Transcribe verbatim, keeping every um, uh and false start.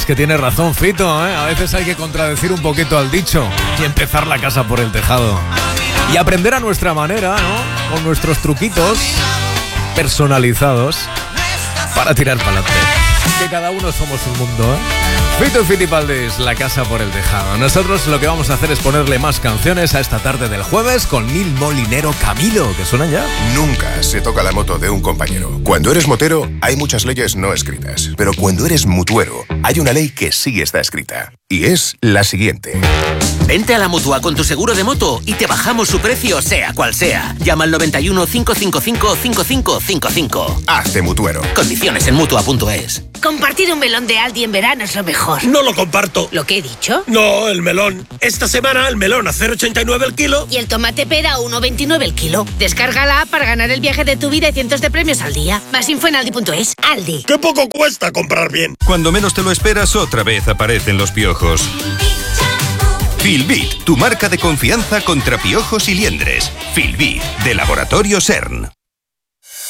Es que tiene razón, Fito, ¿eh? A veces hay que contradecir un poquito al dicho y empezar la casa por el tejado. Y aprender a nuestra manera, ¿no? Con nuestros truquitos personalizados para tirar para adelante. Que cada uno somos un mundo, ¿eh? Fito y Fitipaldis, la casa por el tejado. Nosotros lo que vamos a hacer es ponerle más canciones a esta tarde del jueves con Nil Molinero Camilo, que suenan ya. Nunca se toca la moto de un compañero. Cuando eres motero, hay muchas leyes no escritas. Pero cuando eres mutuero, hay una ley que sí está escrita. Y es la siguiente. Vente a la Mutua con tu seguro de moto y te bajamos su precio, sea cual sea. Llama al noventa y uno, cinco cinco cinco, cinco cinco cinco cinco. Hazte mutuero. Condiciones en mutua punto es. Compartir un melón de Aldi en verano es lo mejor. No lo comparto. ¿Lo que he dicho? No, el melón. Esta semana el melón a cero coma ochenta y nueve el kilo. Y el tomate pera a uno coma veintinueve el kilo. Descarga la app para ganar el viaje de tu vida y cientos de premios al día. Más info en aldi punto es. Aldi. ¡Qué poco cuesta comprar bien! Cuando menos te lo esperas, otra vez aparecen los piojos. Filbit, tu marca de confianza contra piojos y liendres. Filbit, de Laboratorio S E R N.